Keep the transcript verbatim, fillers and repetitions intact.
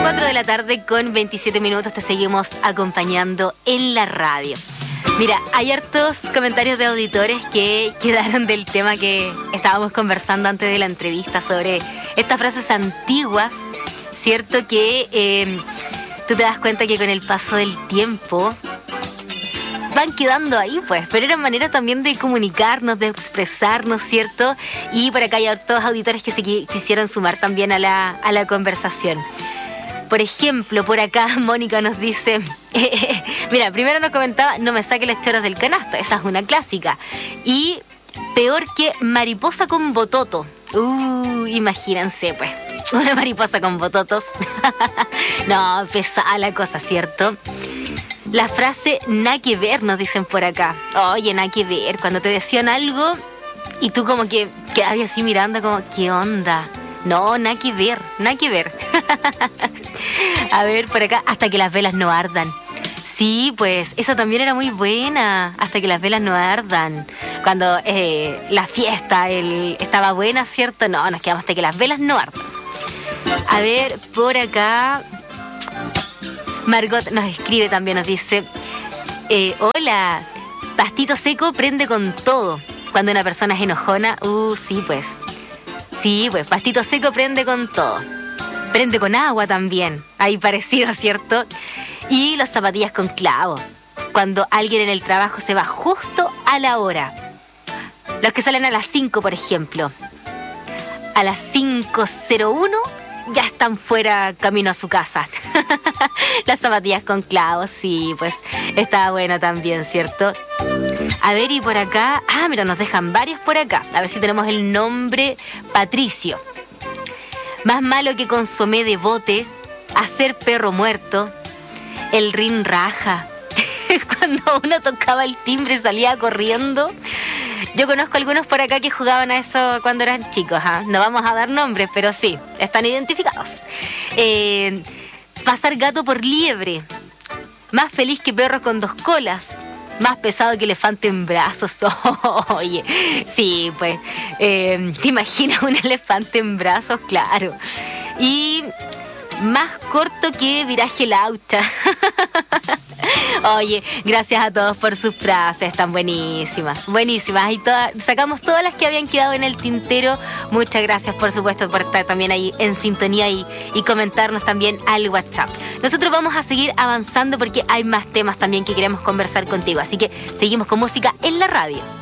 cuatro de la tarde con veintisiete minutos te seguimos acompañando en la radio. Mira, hay hartos comentarios de auditores que quedaron del tema que estábamos conversando antes de la entrevista sobre estas frases antiguas, ¿cierto? Que eh, tú te das cuenta que con el paso del tiempo van quedando ahí, pues, pero eran maneras también de comunicarnos, de expresarnos, ¿cierto? Y por acá hay hartos auditores que se quisieron sumar también a la, a la conversación. Por ejemplo, por acá Mónica nos dice, eh, mira, primero nos comentaba, no me saque las choras del canasto, esa es una clásica. Y peor que mariposa con bototo. Uh, imagínense, pues, una mariposa con bototos. No, pesada la cosa, ¿cierto? La frase, nada que ver, nos dicen por acá. Oye, nada que ver, cuando te decían algo y tú como que quedabas así mirando como, ¿qué onda? No, nada que ver, nada que ver. A ver, por acá, hasta que las velas no ardan. Sí, pues, esa también era muy buena, hasta que las velas no ardan. Cuando eh, la fiesta el, estaba buena, ¿cierto? No, nos quedamos hasta que las velas no ardan. A ver, por acá, Margot nos escribe también, nos dice, eh, hola, pastito seco prende con todo. Cuando una persona es enojona, uh, sí, pues. Sí, pues, pastito seco prende con todo. Prende con agua también, ahí parecido, ¿cierto? Y las zapatillas con clavo, cuando alguien en el trabajo se va justo a la hora. Los que salen a las cinco, por ejemplo. A las cinco cero uno ya están fuera camino a su casa. Las zapatillas con clavos, sí, pues está bueno también, ¿cierto? A ver, y por acá, ah, mira, nos dejan varios por acá. A ver si tenemos el nombre. Patricio. Más malo que consomé de bote, hacer perro muerto, el rin raja. Cuando uno tocaba el timbre y salía corriendo. Yo conozco algunos por acá que jugaban a eso cuando eran chicos, ¿eh? No vamos a dar nombres, pero sí, están identificados. Eh, pasar gato por liebre, más feliz que perro con dos colas, más pesado que elefante en brazos. Oye, sí, pues, eh, ¿te imaginas un elefante en brazos? Claro. Y más corto que viraje laucha. Oye, gracias a todos por sus frases, están buenísimas, buenísimas. Y todas, sacamos todas las que habían quedado en el tintero. Muchas gracias, por supuesto, por estar también ahí en sintonía y, y comentarnos también al WhatsApp. Nosotros vamos a seguir avanzando porque hay más temas también que queremos conversar contigo. Así que seguimos con música en la radio.